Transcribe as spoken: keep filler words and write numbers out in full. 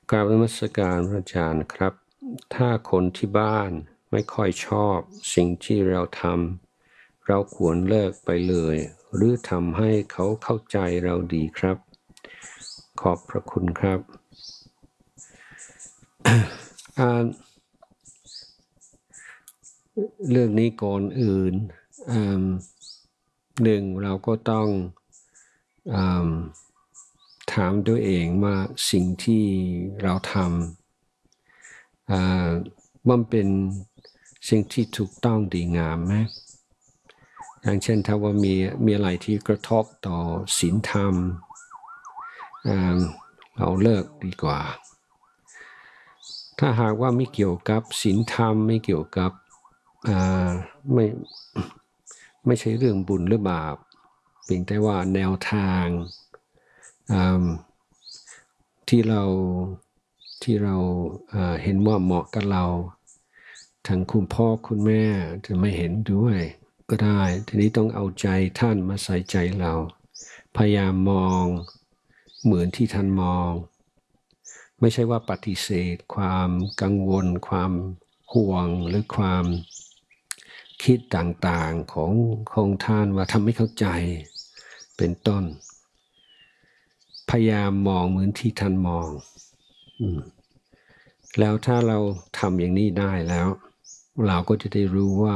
กราบนมัสการพระอาจารย์ครับถ้าคนที่บ้านไม่ค่อยชอบสิ่งที่เราทำเราควรเลิกไปเลยหรือทำให้เขาเข้าใจเราดีครับขอบพระคุณครับ เรื่องนี้ก่อนอื่นหนึ่งเราก็ต้องถามตัวเองว่าสิ่งที่เราทำมันเป็นสิ่งที่ถูกต้องดีงามไหมอย่างเช่นถ้าว่ามีมีอะไรที่กระทบต่อศีลธรรมเราเลิกดีกว่าถ้าหากว่าไม่เกี่ยวกับศีลธรรมไม่เกี่ยวกับไม่ไม่ใช่เรื่องบุญหรือบาปเพียงแต่ว่าแนวทางที่เราที่เราเห็นว่าเหมาะกับเราทางคุณพ่อคุณแม่จะไม่เห็นด้วยก็ได้ทีนี้ต้องเอาใจท่านมาใส่ใจเราพยายามมองเหมือนที่ท่านมองไม่ใช่ว่าปฏิเสธความกังวลความห่วงหรือความคิดต่างๆของของท่านว่าทำไม่เข้าใจเป็นต้นพยายามมองเหมือนที่ท่านมองแล้วถ้าเราทำอย่างนี้ได้แล้วเราก็จะได้รู้ว่า